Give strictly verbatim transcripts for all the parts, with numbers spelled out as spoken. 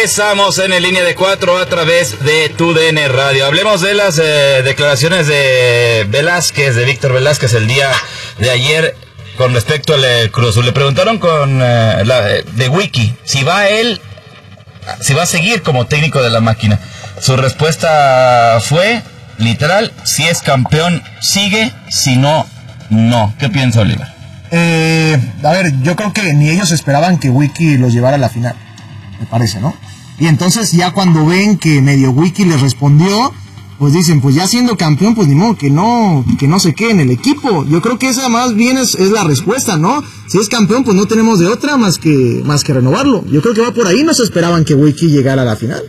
Regresamos en el Línea de Cuatro a través de tu D N Radio. Hablemos de las eh, declaraciones de Velázquez, de Víctor Velázquez, el día de ayer con respecto al eh, Cruz Azul. Le preguntaron con eh, la, de Wiki si va él, si va a seguir como técnico de la máquina. Su respuesta fue literal: si es campeón, sigue; si no, no. ¿Qué piensa Oliver? Eh, a ver, yo creo que ni ellos esperaban que Wiki los llevara a la final, me parece, ¿no? Y entonces ya cuando ven que medio Wiki les respondió, pues dicen, pues ya siendo campeón, pues ni modo que no, que no se quede en el equipo. Yo creo que esa más bien es, es la respuesta, ¿no? Si es campeón, pues no tenemos de otra más que, más que renovarlo. Yo creo que va por ahí, no se esperaban que Wiki llegara a la final.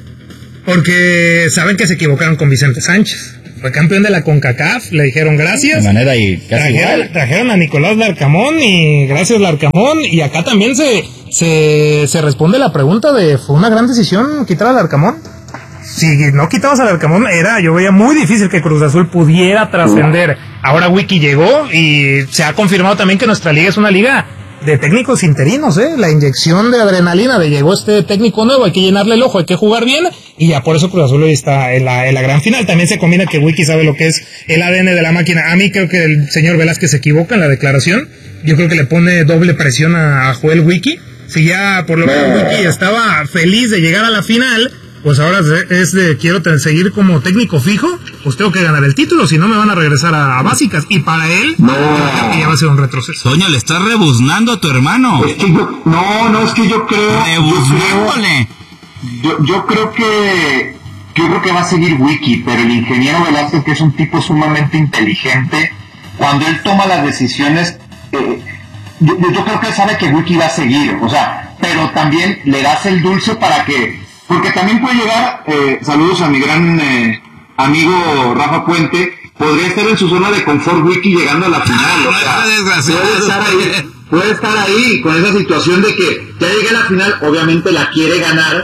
Porque saben que se equivocaron con Vicente Sánchez. Fue campeón de la CONCACAF, le dijeron gracias. De manera y casi trajeron, igual. trajeron a Nicolás Larcamón y gracias Larcamón. Y acá también se, se, se responde la pregunta de, ¿fue una gran decisión quitar a Larcamón? Si no quitabas a Larcamón, era, yo veía muy difícil que Cruz Azul pudiera trascender. Ahora Wiki llegó y se ha confirmado también que nuestra liga es una liga de técnicos interinos, ¿eh? La inyección de adrenalina de llegó este técnico nuevo, hay que llenarle el ojo, hay que jugar bien, y ya por eso Cruz Azul hoy está en la, en la gran final. También se combina que Wiki sabe lo que es el A D N de la máquina. A mí creo que el señor Velázquez se equivoca en la declaración. Yo creo que le pone doble presión a, a Joel Wiki. Si ya por lo menos Wiki estaba feliz de llegar a la final, pues ahora es de quiero seguir como técnico fijo, pues tengo que ganar el título, si no me van a regresar a, a básicas, y para él no. Creo que ya va a ser un retroceso. Toño, le estás rebuznando a tu hermano. Es que yo, no, no, es que yo creo... Rebuznándole. Yo, yo creo que... Yo creo que va a seguir Wiki, pero el ingeniero Velázquez, que es un tipo sumamente inteligente, cuando él toma las decisiones, eh, yo, yo creo que él sabe que Wiki va a seguir, o sea, pero también le das el dulce para que... Porque también puede llegar, eh, saludos a mi gran eh, amigo Rafa Puente, podría estar en su zona de confort Wiki llegando a la final. O sea, puede estar ahí, puede estar ahí con esa situación de que ya llegué a la final, obviamente la quiere ganar,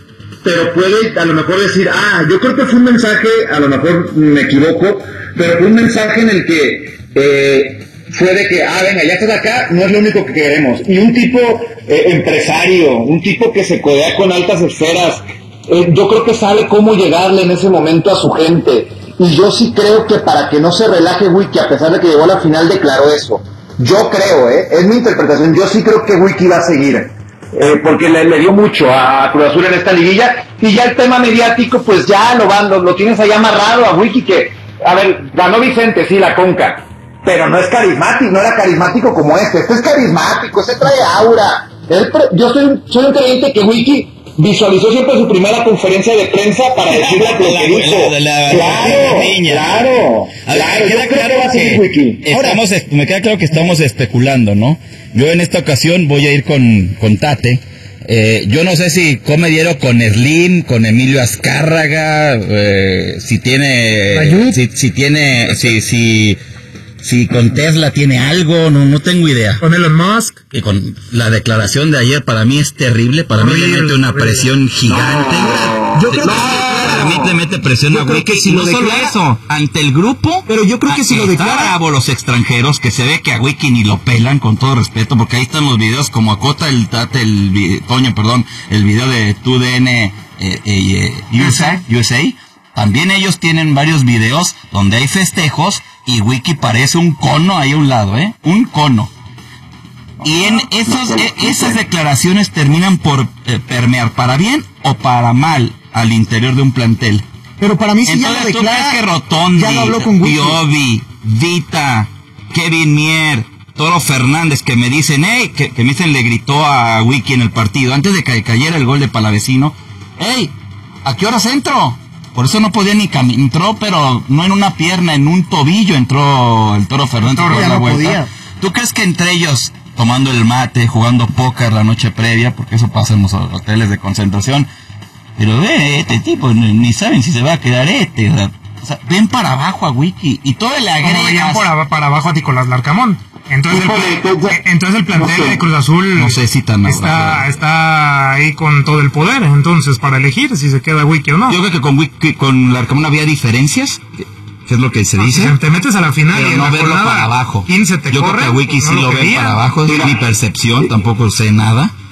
pero puede a lo mejor decir, ah, yo creo que fue un mensaje, a lo mejor me equivoco, pero fue un mensaje en el que... Eh, fue de que, ah, venga, ya estás acá, no es lo único que queremos. Y un tipo eh, empresario, un tipo que se codea con altas esferas, eh, yo creo que sabe cómo llegarle en ese momento a su gente. Y yo sí creo que para que no se relaje Wiki, a pesar de que llegó a la final, declaró eso. Yo creo, eh, es mi interpretación, yo sí creo que Wiki va a seguir. Eh, porque le, le dio mucho a Cruz Azul en esta liguilla. Y ya el tema mediático, pues ya lo van, lo, lo tienes ahí amarrado a Wiki, que, a ver, ganó Vicente, sí, la Conca, pero no es carismático, no era carismático como este. Este es carismático, este trae aura. Pre- yo soy, soy un creyente que Wiki visualizó siempre su primera conferencia de prensa para decirle lo que dijo. De la, claro, niña. claro, A ver, claro. me queda Yo creo claro que va a seguir que Wiki. estamos, Ahora, me queda claro que estamos especulando, ¿no? Yo en esta ocasión voy a ir con, con Tate. Eh, yo no sé si come diario con Slim, con Emilio Azcárraga, eh, si tiene, si, si tiene, si, si, si con Tesla tiene algo, no, no tengo idea. Con Elon Musk. Que con la declaración de ayer para mí es terrible, para Horrible, mí le mete una horrible. presión gigante. No, yo creo No, que para mí te mete presión Yo a creo Wiki, que si y no lo solo declara- eso, ante el grupo, Pero yo creo que si lo está declara- bravo los extranjeros, que se ve que a Wiki ni lo pelan, con todo respeto, porque ahí están los videos, como acota el Tate, el vi- Toño, perdón, el video de tu D N eh, eh, U S A, U S A, también ellos tienen varios videos donde hay festejos y Wiki parece un cono ahí a un lado, ¿eh? Un cono. Y en esos, eh, esas declaraciones terminan por eh, permear para bien o para mal al interior de un plantel. pero para mí sí ya lo Entonces, ¿tú declara. crees que Rotondi, ya lo habló con Wiki. Piovi, Vita, Kevin Mier, Toro Fernández, que me dicen, hey, que, que me dicen le gritó a Wiki en el partido, antes de que cayera el gol de Palavecino, hey, ¿a qué horas entro? Por eso no podía ni caminar, entró, pero no en una pierna, en un tobillo entró el Toro Fernández Toro por ya la no vuelta. podía. ¿Tú crees que entre ellos, tomando el mate, jugando póker la noche previa, porque eso pasa en los hoteles de concentración, pero ve, este tipo, ni, ni saben si se va a quedar este, o sea, o sea, ven para abajo a Wiki, y todo le Como veían agregas... por ab- para abajo a Nicolás Larcamón. Entonces el, Híjole, pla- entonces- entonces el plantel no sé. de Cruz Azul No sé si tan está, abajo. está ahí con todo el poder, entonces para elegir si se queda Wiki o no. Yo creo que con Wiki, con Larcamón había diferencias, que, que es lo que se dice, Si te metes a la final pero y en no la verlo jornada para abajo. quince te Yo corre, creo que a Wiki pues sí no lo ven quería. para abajo, es mi percepción, tampoco sé nada.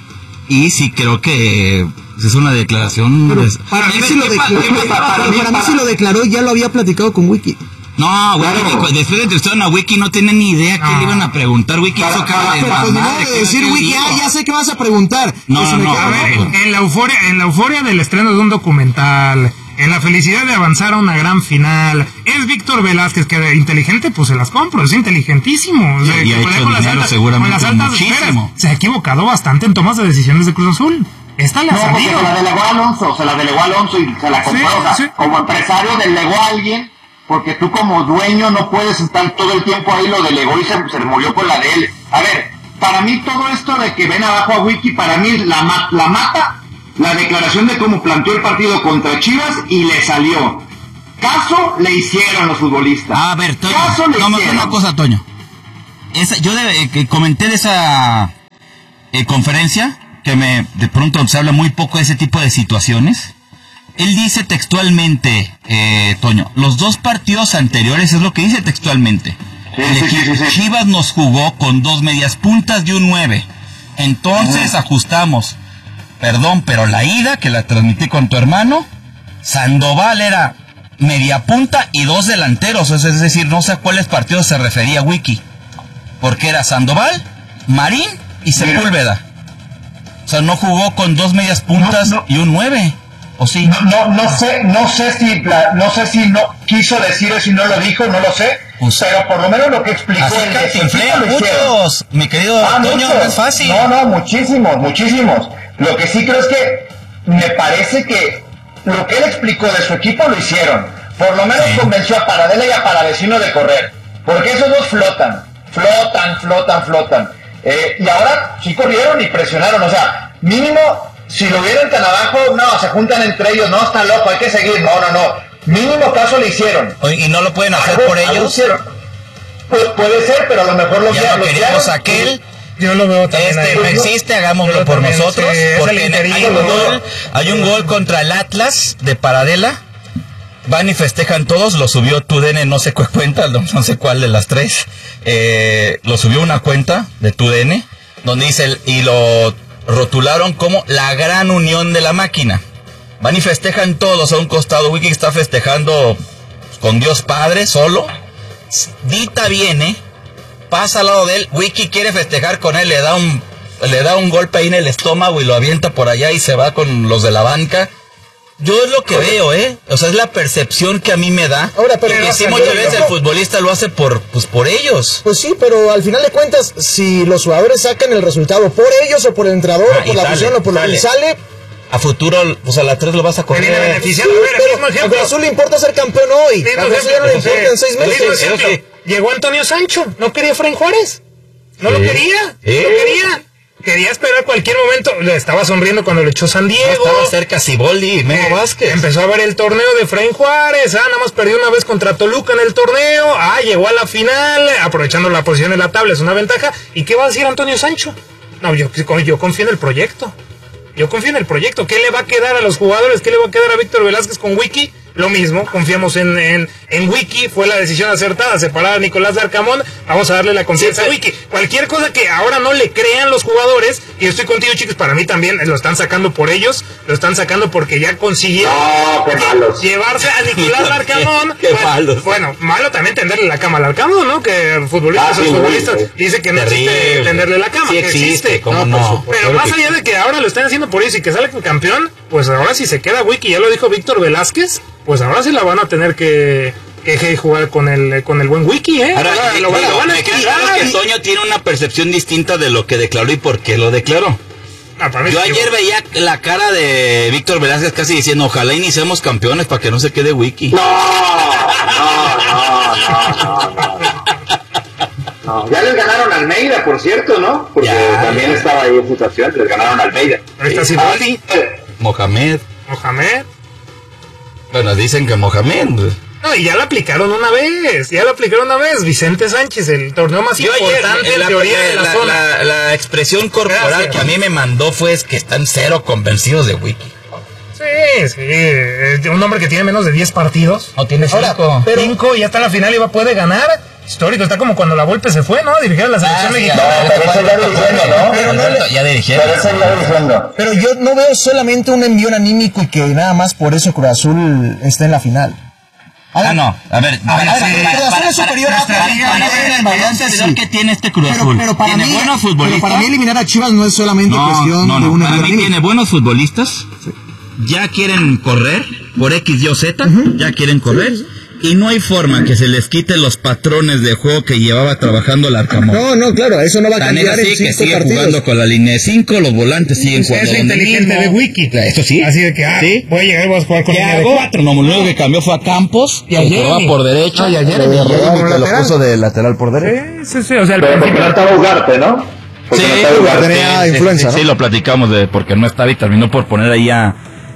y sí creo que es una declaración... Pero de... para mí sí lo declaró, para, para, para mí sí lo declaró y ya lo había platicado con Wiki. No, güey, Claro. después de entrevistaron a Wiki no tienen ni idea qué No. le iban a preguntar. Wiki hizo cara de Pero pues ni mamá. modo de decir Wiki, ah, ya sé que vas a preguntar. No, Eso me no, queda A no, ver, claro. no. en la euforia, en la euforia del estreno de un documental, en la felicidad de avanzar a una gran final, es Víctor Velázquez, que de inteligente, pues se las compro, es inteligentísimo. O sea, Y ha que hecho pelea con las dinero altas- seguramente con las altas muchísimo. esferas. Se ha equivocado bastante en tomas de decisiones de Cruz Azul. Esta le ha No, porque salido. se la delegó a Alonso, se la delegó a Alonso y se la compró. Sí, o sea, sí. como empresario delegó a alguien, porque tú como dueño no puedes estar todo el tiempo ahí, lo delegó y se, se murió con la de él. A ver, para mí todo esto de que ven abajo a Wiki, para mí la, ma- la mata la declaración de cómo planteó el partido contra Chivas y le salió. Caso le hicieron los futbolistas. A ver, Toño, Caso le no, hicieron. una cosa, Toño. Esa, yo de, eh, que comenté de esa eh, conferencia, que me de pronto se habla muy poco de ese tipo de situaciones. Él dice textualmente, eh, Toño, los dos partidos anteriores, es lo que dice textualmente. Sí, El sí, equipo sí, sí, sí. Chivas nos jugó con dos medias puntas y un nueve. Entonces ajustamos. Perdón, pero la ida, que la transmití con tu hermano, Sandoval era media punta y dos delanteros. Es es decir, no sé a cuáles partidos se refería Wiki. Porque era Sandoval, Marín y Sepúlveda. O sea, no jugó con dos medias puntas No, no. y un nueve. ¿O sí? No, no, no sé, no sé si la- no sé si no quiso decir eso y no lo dijo, no lo sé, Pues- pero por lo menos lo que explicó Así él que de se su equipo inflan lo hicieron. muchos, mi querido Ah, Toño, muchos. no es fácil. No, no, muchísimos, muchísimos. Lo que sí creo es que me parece que lo que él explicó de su equipo lo hicieron. Por lo menos Sí. convenció a Paradela y a Paravecino de correr. Porque esos dos flotan, flotan, flotan, flotan. Eh, y ahora sí corrieron y presionaron. O sea, mínimo, si lo vieron tan abajo, no, se juntan entre ellos, no, están locos, hay que seguir. No, no, no. Mínimo caso le hicieron. Oye, ¿y no lo pueden hacer Algo- por algo ellos? hicieron. Pues puede ser, pero a lo mejor lo Ya no lo queremos guiaron. aquel. Yo lo veo también Este ahí. no existe, hagámoslo Yo por también, nosotros. sí, es el Porque interín, hay un ¿no? gol, hay un gol contra el Atlas de Paradela. Van y festejan todos, lo subió TUDN, no sé cuál cuenta, no, no sé cuál de las tres. Eh, lo subió una cuenta de TUDN, donde dice, el- y lo rotularon como la gran unión de la máquina. Van y festejan todos a un costado. Wiki está festejando con Dios Padre solo. Dita viene, pasa al lado de él, Wiki quiere festejar con él, le da un le da un golpe ahí en el estómago y lo avienta por allá y se va con los de la banca. Yo es lo que veo, ¿eh? O sea, es la percepción que a mí me da. Ahora, pero y que no, sí, pero muchas yo- veces el futbolista lo hace por, pues, por ellos. Pues sí, pero al final de cuentas, si los jugadores sacan el resultado por ellos o por el entrenador Ah, o por y la sale, afición o por lo sale. que sale, A futuro, pues a la tres lo vas a Te viene correr. beneficiando. sí, A ver, el pero mismo a ejemplo. Cruz Azul le importa ser campeón hoy. Mismo A Cruz Azul ya no le ejemplo, importa en sí. seis Mismo meses. ejemplo. Eso sí. Llegó Antonio Sancho, no quería Efraín Juárez. No lo Sí. quería, Sí. no quería. Quería esperar cualquier momento. Le estaba sonriendo cuando le echó San No Diego. estaba cerca Siboldi y Memo Eh, Vázquez. Empezó a ver el torneo de Efraín Juárez. Ah, nada más perdió una vez contra Toluca en el torneo. Ah, llegó a la final, aprovechando la posición en la tabla, es una ventaja. ¿Y qué va a decir Antonio Sancho? No, yo, yo confío en el proyecto. Yo confío en el proyecto. ¿Qué le va a quedar a los jugadores? ¿Qué le va a quedar a Víctor Velázquez con Wiki? Lo mismo, confiamos en, en, en Wiki. Fue la decisión acertada, separar a Nicolás de Arcamón. Vamos a darle la confianza Sí, a Wiki. Cualquier cosa que ahora no le crean los jugadores, y estoy contigo, chicos, para mí también lo están sacando por ellos. Lo están sacando porque ya consiguieron No, qué malos. llevarse a Nicolás Larcamón. Qué Bueno, malos. Bueno, malo también tenderle la cama al Larcamón, ¿no? Que futbolistas Ah, son sí, futbolistas. güey, Dice que no Terrible. existe tenderle la cama. Sí que existe, ¿cómo por no? supuesto. Pero Claro más que allá de que ahora lo están haciendo por ellos y que sale campeón, pues ahora si se queda Wiki, ya lo dijo Víctor Velázquez, pues ahora sí la van a tener que, que jugar con el, con el buen Wiki, ¿eh? Ahora, Ahora y- lo van, digo, lo van a me queda estirar claro que y- Toño tiene una percepción distinta de lo que declaró y por qué lo declaró. Ah, para mí Yo sí, ayer veía la cara de Víctor Velázquez casi diciendo, ojalá iniciemos campeones para que no se quede Wiki. No, no, no, no, no, no. No, ya les ganaron a Almeida, por cierto, ¿no? Porque Ya, también ya. estaba ahí en situación, les ganaron a Almeida. Ahí está Sí. Siboldi. Ah, eh, Mohamed. Mohamed. Bueno, dicen que Mohamed. No, y ya lo aplicaron una vez, ya lo aplicaron una vez. Vicente Sánchez, el torneo más Yo ayer, importante en la, teoría de la, la- zona. la- la expresión corporal Gracias. que a mí me mandó fue es que están cero convencidos de Wiki. Sí, sí, eh, un hombre que tiene menos de diez partidos. No tiene Ahora, cinco. pero- Cinco, y ya está en la final y va, puede ganar. histórico. Está como cuando la Volpe se fue, ¿no? A dirigir a la selección Ah, sí, mexicana. No, pero eso ya dirigiendo, ¿no? Pero no le- ya dirigieron. Pero eso ya dirigiendo. Pero yo no veo solamente un envión anímico y que nada más por eso Cruz Azul está en la final. A ver, Ah, no, a ver, A ver, para- sí, para- Cruz Azul para- es superior a para- otra para- liga, para no ver en el el balance balance, superior sí. que tiene este Cruz pero, Azul. pero para Tiene mí, buenos pero futbolistas. para mí eliminar a Chivas no es solamente No, cuestión no, de no, un para envión mí anímico. tiene buenos futbolistas. Ya quieren correr por X, Y o Z, ya quieren correr. Y no hay forma que se les quite los patrones de juego que llevaba trabajando el Arcamón. No, no, claro, eso no va a Tan es cambiar así en que cinco sigue partidos. jugando con la línea de cinco, los volantes siguen Es jugando lo donde inteligente mismo. de Wiki. Eso sí. Así de que, ah, ¿Sí? voy a llegar y voy a jugar con ¿Qué línea de hago? cuatro. No, lo único que cambió fue a Campos, Y a que Jeremy. jugaba por derecha. No, y a Jeremy, Y a como Jeremy, que lo lateral. puso de lateral por derecha. Sí, sí, sí. O sea, al Pero porque principio. no estaba Ugarte, ¿no? Porque no estaba Ugarte. tenía Sí, influenza, sí, ¿no? sí, lo platicamos de porque no estaba y terminó por poner ahí a,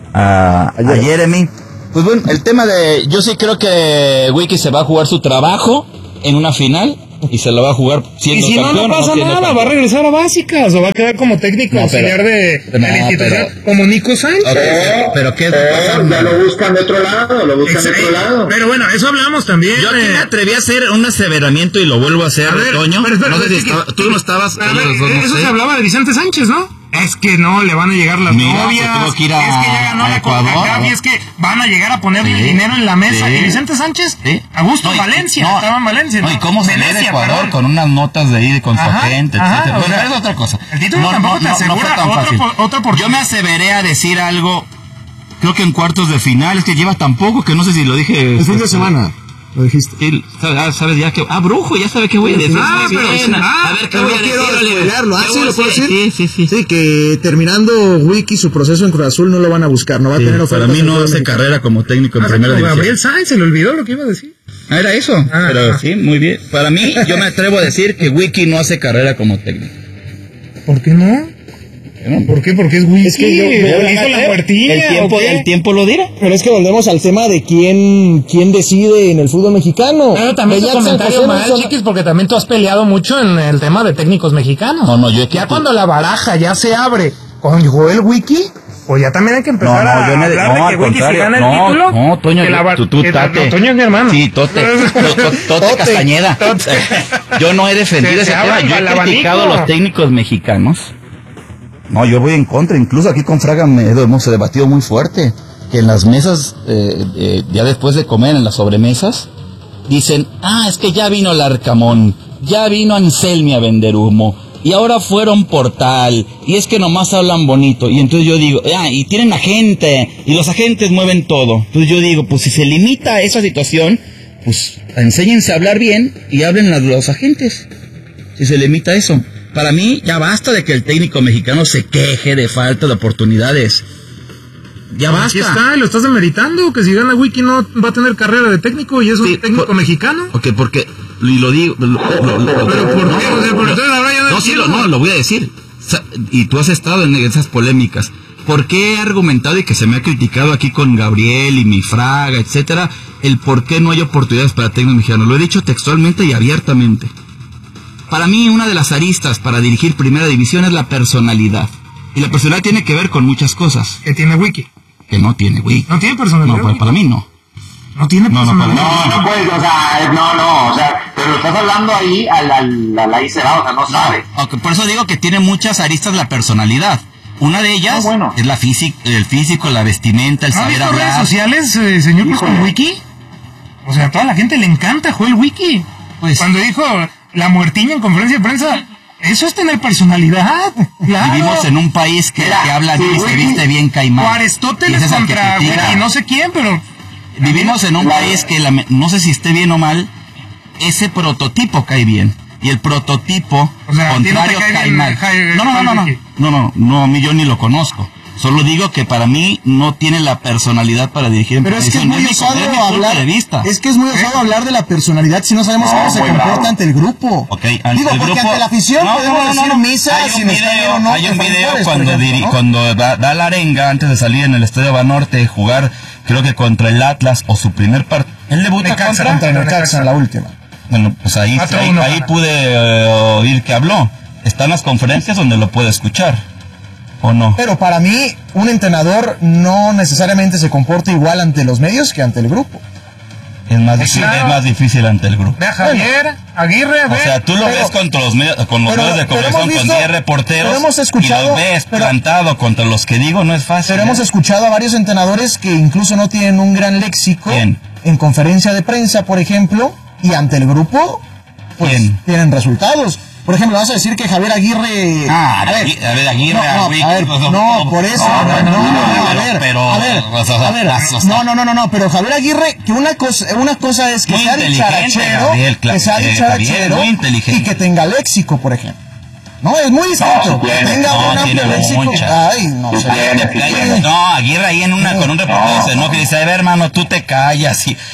a, a Jeremy. Pues bueno, el tema de... Yo sí creo que Wiki se va a jugar su trabajo en una final y se lo va a jugar Y siendo si no, campeón. no o pasa siendo nada, campeón. va a regresar a básicas o va a quedar como técnico No, pero- auxiliar de, de no, la institución, pero- como Nico Sánchez. Ok, pero ¿qué es lo que Eh, pasa? ya lo buscan de otro lado, lo buscan de otro lado. Pero bueno, eso hablamos también. Yo aquí eh, me atreví a hacer un aseveramiento y lo vuelvo a hacer, A ver, Toño. pero espera, no sé si es que- estaba- tú no estabas, a ellos ver, los dos no eso sé. se hablaba de Vicente Sánchez, ¿no? Es que no, le van a llegar las Mira, novias. pues tuvo que ir a- es que ya ganó a la Ecuador, CONCACAF ¿no? y es que van a llegar a ponerle Sí, dinero en la mesa. sí. Y Vicente Sánchez, Sí. a gusto No, en y- Valencia, no, estaba en Valencia. No, y cómo se lee de Venecia, Ecuador perdón. con unas notas de ahí con su Ajá, agente, ajá, etcétera. o Pero sea, es otra cosa. el título tampoco te asegura tan otra fácil. po- otra oportunidad. Yo me aseveré a decir algo, creo que en cuartos de final, es que lleva tan poco que no sé si lo dije. El fin de semana, lo dijiste. Sí, sabes, sabes ya que... Ah, Brujo, ya sabe qué voy a decir. Ah, Sí, pero bien, sí. a- Ah, a ver qué Pero voy no a quiero decir. Oliver. spoilearlo, ¿ah? ¿Qué ¿Sí voy a lo puedo decir? decir? Sí, sí, sí. Sí, que terminando Wiki su proceso en Cruz Azul no lo van a buscar, no va Sí, a tener para ofertas mí en no fútbol hace mexicano. carrera como técnico en Ah, primera como división. Gabriel Sainz, se le olvidó lo que iba a decir. Ah, era eso. Ah, Pero ah. sí, muy bien. Para mí, yo me atrevo a decir que Wiki no hace carrera como técnico. ¿Por qué no? ¿No? ¿Por qué? Porque es Wiki. Es que yo- yo- ¿Le hizo la puertilla? El tiempo, ¿o qué? el tiempo lo dirá. Pero es que volvemos al tema de quién, quién decide en el fútbol mexicano. Pero también tu Veía que San comentario José mal, Nelson- chiquis, porque también tú has peleado mucho en el tema de técnicos mexicanos. No, no, yo- Ya cuando la baraja ya se abre con Joel Wiki, pues ya también hay que empezar a hablar de que Wiki si gana el no, título. no, Toño, que la bar- tú, tú, que- tate. no, Toño es mi hermano. Sí, Tote, to- to- Tote Tote. Castañeda. Tote. Yo no he defendido Se- ese se tema, abran yo he al criticado a abanico. los técnicos mexicanos. No, yo voy en contra, incluso aquí con Fraga me, hemos debatido muy fuerte, que en las mesas, eh, eh, ya después de comer, en las sobremesas, dicen, ah, es que ya vino el Arcamón, ya vino Anselmi a vender humo, y ahora fueron por tal, y es que nomás hablan bonito, y entonces yo digo, ah, y tienen agente, y los agentes mueven todo, entonces yo digo, pues si se limita a esa situación, pues enséñense a hablar bien, y hablen los, los agentes, si se limita a eso. Para mí ya basta de que el técnico mexicano se queje de falta de oportunidades. Ya basta. Aquí está, y lo estás demeritando, que si gana Wiki no va a tener carrera de técnico y es un Sí, técnico por- mexicano. Ok, porque, y lo digo... Lo, lo- lo- Pero ¿por qué? O sea, por entonces ahora ya no no, sí, lo, entiendo. no, lo voy a decir. Sa- Y tú has estado en esas polémicas. ¿Por qué he argumentado y que se me ha criticado aquí con Gabriel y mi Fraga, etcétera, el por qué no hay oportunidades para técnicos mexicanos? Lo he dicho textualmente y abiertamente. Para mí, una de las aristas para dirigir primera división es la personalidad. Y la personalidad tiene que ver con muchas cosas Que tiene Wiki. que no tiene, güey. No tiene personalidad. No, para, Wiki. para mí no. No tiene No, no, personalidad. para No, no puedes, o sea, no, no, o sea, pero estás hablando ahí a la, la, la Isera, o sea, no sabe. Ok, por eso digo que tiene muchas aristas la personalidad. Una de ellas Ah, bueno. es la física, el físico, la vestimenta, el ¿Ha saber visto redes hablar. sociales, eh, señor, pues, Híjole. con Wiki? O sea, a toda la gente le encanta Joel Wiki. Pues- Cuando dijo la muertiña en conferencia de prensa, eso es tener personalidad. Claro. Vivimos en un país que, Mira, que habla sí, bien, se güey. viste bien O caimán. Y Aristóteles ese es el que contra critica. Wiki, no sé quién, pero Vivimos en un La- país que, la- no sé si esté bien o mal, ese prototipo cae bien. Y el prototipo, O sea, ¿a ti no te contrario, cae cae bien mal. Jai- No, no, no, no, no, Wiki? no, no, no, a mí yo ni lo conozco. Solo digo que para mí no tiene la personalidad para dirigir en Pero es que es televisión. muy mi- osado es mi punto hablar. de vista. Es que es muy osado hablar de la personalidad si no sabemos No, cómo se muy comporta bravo. ante el grupo. Ok, ante Digo, el porque grupo- ante la afición No, podemos no, no, decir no. misa Hay sin un estar bien video, o no. hay un de video favores, cuando, por ejemplo, diri- ¿no? cuando da, da la arenga antes de salir en el Estadio Banorte, jugar, creo que contra el Atlas o su primer partido. Él debuta Necaxa, contra. Contra el Necaxa en la última. Bueno, pues ahí, cuatro ahí, uno ahí gana. pude eh, oír que habló. Está en las conferencias donde lo puede escuchar. ¿O no? Pero para mí, un entrenador no necesariamente se comporta igual ante los medios que ante el grupo. Es más, difícil, claro. es más difícil ante el grupo. Ve a Javier, Aguirre, ve. O sea, tú lo pero, ves contra los medios, con los pero, medios de comunicación, con diez reporteros, hemos escuchado, y lo ves pero, plantado contra los que digo, no es fácil. Pero ¿eh? hemos escuchado a varios entrenadores que incluso no tienen un gran léxico. ¿Quién? En conferencia de prensa, por ejemplo, y ante el grupo, pues ¿quién? Tienen resultados. Por ejemplo, vas a decir que Javier Aguirre... Ah, a ver, a ver Aguirre... No, no, Wiki, a ver, pues, no, no, por eso... No, no, no, no, no a ver, pero, a ver, a ver, no, no, no, no, no, pero Javier Aguirre, que una cosa, una cosa es que sea dicharachero, Gabriel, claro, que sea dicharachero y que tenga léxico, por ejemplo. No, es muy distinto. No, que tenga no, un amplio léxico. Mucha. Ay, no sé. No, Aguirre ahí en una, con un reportero se enoja y dice, a ver, hermano, tú te callas y...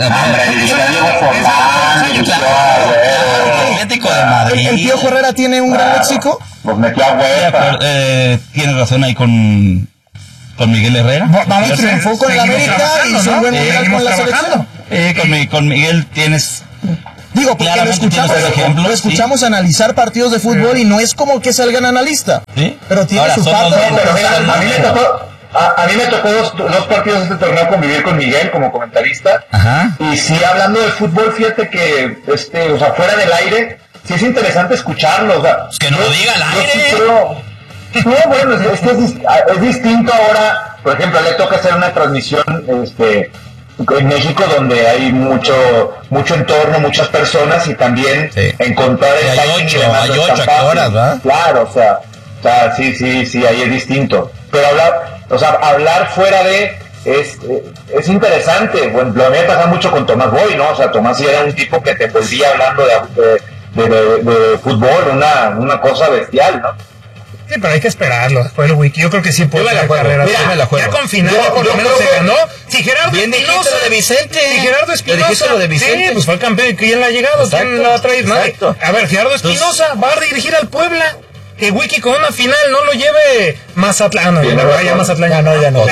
¿El Piojo Herrera tiene un gran léxico? Pues metió a huevo. Eh, Tienes razón ahí con con Miguel Herrera. Vamos, triunfó con el América y hizo un buen mundial con la selección. Eh, con, con Miguel tienes... Digo, porque lo escuchamos, ejemplo, lo escuchamos sí. analizar partidos de fútbol sí. y no es como que salgan analista. ¿Sí? Pero tiene Ahora, su parte. No, pero mira, a mí me tocó... A, a mí me tocó dos, dos partidos de este torneo convivir con Miguel como comentarista. Ajá. Y sí, hablando de fútbol, fíjate que, este, o sea, fuera del aire, sí es interesante escucharlo. O sea, pues que no lo diga al aire. Sí creo, no, bueno, es, es, es, es distinto ahora. Por ejemplo, le toca hacer una transmisión este, en México donde hay mucho mucho entorno, muchas personas y también sí. encontrar el hay ocho, hay ocho horas, ¿verdad? Claro, o sea, o sea, sí, sí, sí, ahí es distinto. Pero hablar, o sea, hablar fuera de es, es interesante. Bueno, lo me pasa mucho con Tomás Boy, ¿no? O sea, Tomás sí era un tipo que te volvía hablando de, de, de, de, de fútbol, una, una cosa bestial, ¿no? Sí, pero hay que esperarlo. Después el wiki, yo creo que sí puede ser carrera. Mira, me la juego. Ya con final, yo, por lo menos se ganó. Si Gerardo Espinosa de Vicente. Si Gerardo Espinosa. Lo de Vicente. Sí, pues fue el campeón. ¿Quién la ha llegado? Exacto, ¿quién la va a traer? Nadie. A ver, Gerardo Espinosa va a dirigir al Puebla. Que Wiki con una final no lo lleve Mazatlán. No, ya no, ya Mazatlán ya no, ya no.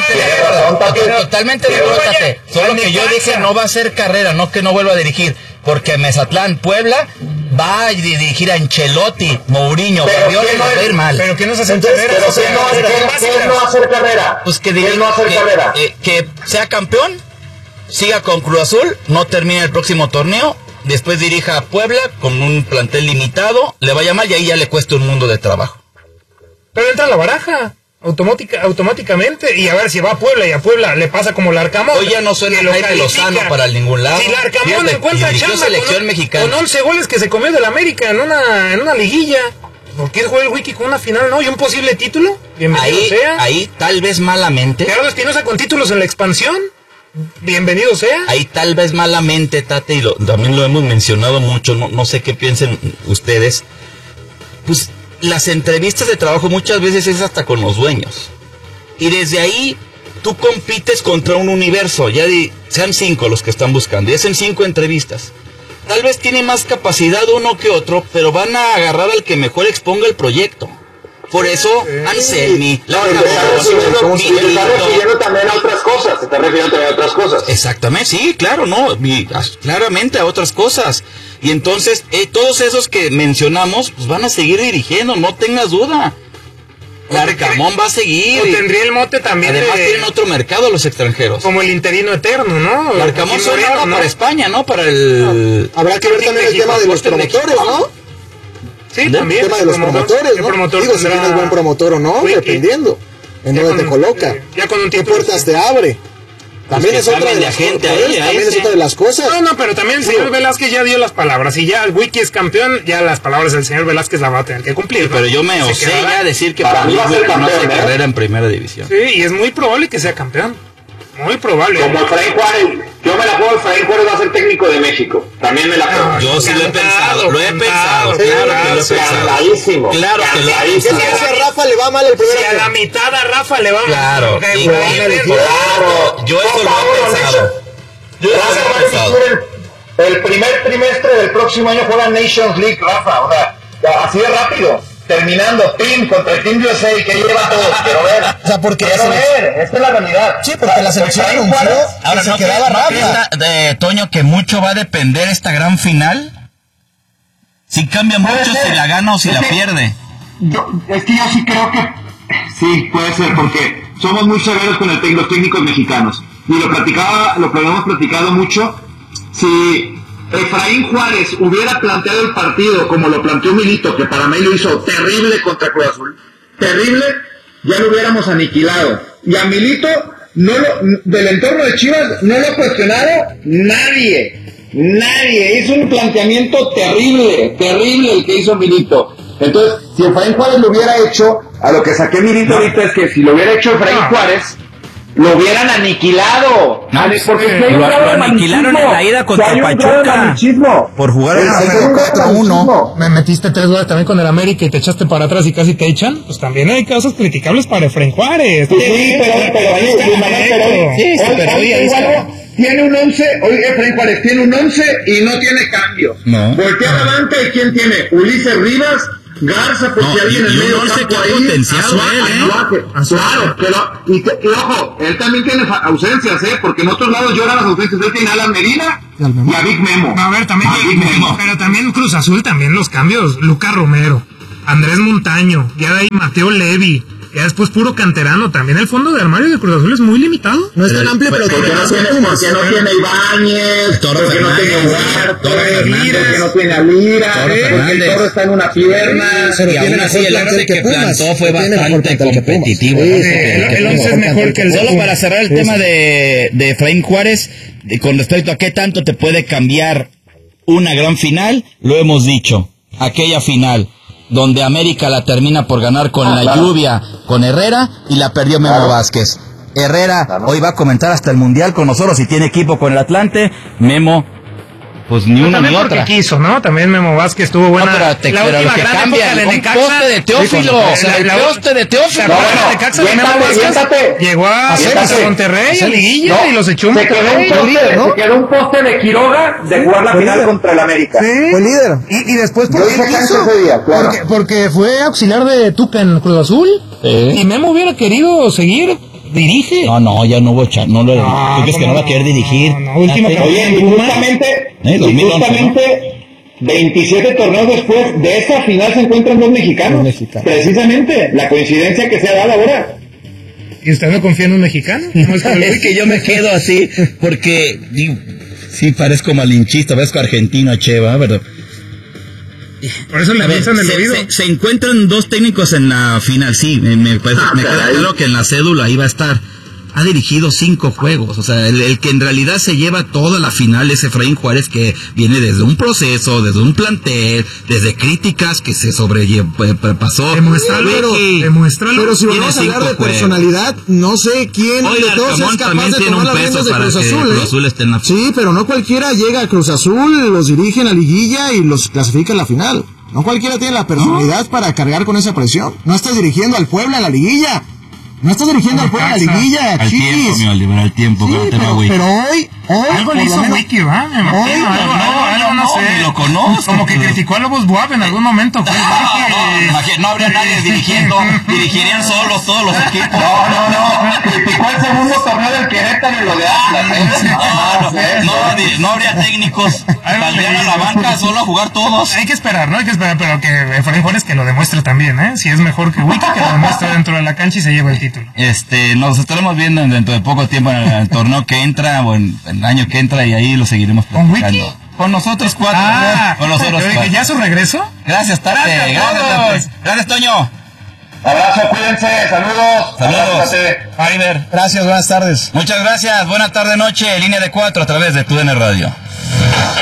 Totalmente de acuerdo, Tate. Solo que yo dije no va a ser carrera, no que no vuelva a dirigir. Porque Mazatlán, Puebla, va a dirigir a Ancelotti, Mourinho, Guardiola y va a ir mal. Pero que no se hace carrera. Pero que no va a hacer carrera. Pues que no va a hacer carrera. Que sea campeón, siga con Cruz Azul, no termine el próximo torneo. Después dirija a Puebla con un plantel limitado, le vaya mal y ahí ya le cuesta un mundo de trabajo. Pero entra a la baraja, automática, automáticamente, y a ver si va a Puebla y a Puebla le pasa como el Arcamón. Hoy ya no suena el Jaime Lozano para ningún lado. Si el Arcamón encuentra chamba selección con, mexicana. con once goles que se comió del América en una, en una liguilla, ¿por qué juega el Wiki con una final, no? ¿Y un posible título? Bienvenido ahí, sea. Ahí tal vez malamente. Gerardo Espinosa con títulos en la expansión. Bienvenido sea. Ahí tal vez malamente, Tate, y lo, también lo hemos mencionado mucho, no, no sé qué piensen ustedes. Pues las entrevistas de trabajo muchas veces es hasta con los dueños. Y desde ahí tú compites contra un universo, ya de, sean cinco los que están buscando, y hacen cinco entrevistas. Tal vez tiene más capacidad uno que otro, pero van a agarrar al que mejor exponga el proyecto. Por eso, Anselmi, no, se está refiriendo también a otras cosas, se está refiriendo también a otras cosas. Exactamente, sí, claro, no, claramente a otras cosas. Y entonces, eh, todos esos que mencionamos, pues van a seguir dirigiendo, no tengas duda. Arcamón va a seguir. O tendría el mote también. Además de... tienen otro mercado los extranjeros. Como el interino eterno, ¿no? Arcamón suena ¿no? para España, ¿no? Para el... No. Habrá que ver también el tema de los promotores, ¿no? Sí, ¿no? también. El tema de los promotores, ¿no? Promotor Digo, si tienes buen promotor o no, Wiki. Dependiendo en ya dónde con, te coloca. Ya con un tiempo. ¿Qué puertas te abre? También es otra de las gente ahí, también es otra de las cosas. No, no, pero también el señor Velázquez ya dio las palabras. Y ya el Wiki es campeón, ya las palabras del señor Velázquez la va a tener que cumplir. Sí, ¿no? Pero yo me osé ya decir que para mí va a ser campeón, no hace ¿eh? carrera en primera división. Sí, y es muy probable que sea campeón. Muy probable. Como Efraín Juárez, yo me la juego, Efraín Juárez va a ser técnico de México. También me la juego. No, yo sí lo he pensado, lo he pensado, sí, claro que lo he pensado. Clarísimo. Claro que lo he pensado. Si a Rafa le va mal el primer Si a la mitad a Rafa le va mal. Claro, okay, y, claro, yo eso lo he pensado. Yo eso lo he pensado. El primer trimestre del próximo año juega Nations League, Rafa. O sea, así de rápido. Terminando, Team contra el Team U S A, que lleva todo, quiero ver. O sea, porque quiero ver, esta es la realidad. Sí, porque o sea, la selección anunció ahora que no se quedaba Rafa. De Toño, que mucho va a depender esta gran final. Si cambia mucho si la gana o si es la que, pierde. Yo, es que yo sí creo que sí, puede ser, porque somos muy severos con el, los técnicos mexicanos. y lo platicaba, lo que habíamos platicado mucho, si Efraín Juárez hubiera planteado el partido como lo planteó Milito, que para mí lo hizo terrible contra Cruz Azul, terrible, ya lo hubiéramos aniquilado. Y a Milito, no lo, del entorno de Chivas, no lo ha cuestionado nadie, nadie. Hizo un planteamiento terrible, terrible el que hizo Milito. Entonces, si Efraín Juárez lo hubiera hecho, a lo que saqué Milito ahorita es que si lo hubiera hecho Efraín Juárez, lo hubieran aniquilado. No, porque sí, lo, lo aniquilaron en la ida contra el Pachuca por jugar el cuatro a uno. Me metiste tres goles también con el América y te echaste para atrás y casi te echan. Pues también hay casos criticables para Efraín Juárez. Sí, sí, pero, pero, oye, pero, pero, sí, sí, pero hoy, hoy, tiene un once, hoy Efraín Juárez tiene un once y no tiene cambios. No. Voltea a la banca y ¿quién tiene? Ulises Rivas, Garza, porque no, alguien en el medio campo ahí, potenciado él, ¿eh? Claro, pero, y, te, y ojo, él también tiene ausencias, ¿eh? Porque en otros lados lloran las ausencias. Él tiene a Alan Medina y a Big Memo. A ver, también, a Big Memo. Pero también Cruz Azul, también los cambios. Lucas Romero, Andrés Montaño, ya de ahí Mateo Levi. Ya después puro canterano. También el fondo de armario de Cruz Azul es muy limitado. No es tan amplio, pero porque no tiene, porque no tiene Ibáñez, porque no tiene Huerta, porque no tiene a Lira, porque el Toro está en una pierna. Y aún así el once que plantó fue bastante competitivo. El once es mejor que el Solo para cerrar el tema de, de Efraín Juárez, de, con respecto a qué tanto te puede cambiar una gran final, lo hemos dicho. Aquella final donde América la termina por ganar con ah, la claro. lluvia, con Herrera, y la perdió Memo claro. Vázquez. Herrera claro. hoy va a comentar hasta el Mundial con nosotros, y tiene equipo con el Atlante. Memo, pues ni una ni otra. Quiso, ¿no? También Memo Vázquez tuvo buena... No, pero, te, la pero lo que cambia, el poste de Teófilo, sí, el la, poste de Teófilo. No, no, Necaxa de Memo Vázquez llegó a, a Monterrey, a Liguilla, y los echó un se quedó un poste, ¿no? Se quedó un poste de Quiroga de jugar la final contra el América. Sí, fue líder. Y, y después, ¿por qué quiso? Ese día, claro. porque, porque fue auxiliar de Tuca en Cruz Azul, sí. Y Memo hubiera querido seguir... Dirige. No, no, ya no hubo chat, no lo no, ¿tú crees que no va a querer dirigir? No, no, última Oye, y justamente, ¿Eh? y justamente ¿no? veintisiete torneos después de esa final se encuentran dos mexicanos. Mexicano. Precisamente, la coincidencia que se ha dado ahora. ¿Y usted no confía en un mexicano? No es, que es que yo me quedo así, porque digo, sí parezco malinchista, parezco argentino, Cheva, ¿verdad? Por eso le avisan el oído. Se, se encuentran dos técnicos en la final, sí, me, me, parece, ah, me queda claro que en la cédula iba a estar. Ha dirigido cinco juegos, o sea, el, el que en realidad se lleva toda la final es Efraín Juárez, que viene desde un proceso, desde un plantel, desde críticas que se sobrepasó. Demuéstralo, pero, demuéstralo. Pero si vamos a hablar de juegos. Personalidad, no sé quién Hoy de todos es capaz de tomar las riendas de Cruz Azul, Cruz Azul esté en la... Sí, pero no cualquiera llega a Cruz Azul, los dirige en la liguilla y los clasifica en la final. No cualquiera tiene la personalidad ¿no? para cargar con esa presión. No estás dirigiendo al Puebla en la liguilla. No estás dirigiendo al Puebla en la liguilla, al chiquis. Tiempo, mi Oliver, al tiempo. Sí, pero, pero hoy, hoy... Algo le hizo Wiki, ¿va? Me imagino, hoy, algo, no, algo, no, algo, no, no sé. Lo conozco. Como que criticó a Lobos Buap en algún momento. No, no, no habría nadie dirigiendo. Dirigirían solos todos los equipos. No, no, no. Criticó el segundo torneo del Querétaro y lo de Atlas. No, no, no habría técnicos. Saldrían a la banca solo a jugar todos. Hay que esperar, ¿no? Hay que esperar, pero que Efraín Juárez que lo demuestre también, ¿eh? Si es mejor que Wiki, que lo demuestre dentro de la cancha y se lleva el título. Este, nos estaremos viendo dentro de poco tiempo en el, el torneo que entra, o en, en el año que entra, y ahí lo seguiremos platicando. ¿Con Wiki? Con nosotros cuatro. Ah, con nosotros cuatro. ¿Ya su regreso? Gracias, Tate. Gracias, gracias, gracias, Toño. Abrazo, cuídense, saludos. Saludos. Oliver. Gracias, buenas tardes. Muchas gracias, buena tarde, noche, línea de cuatro a través de Tu D N Radio.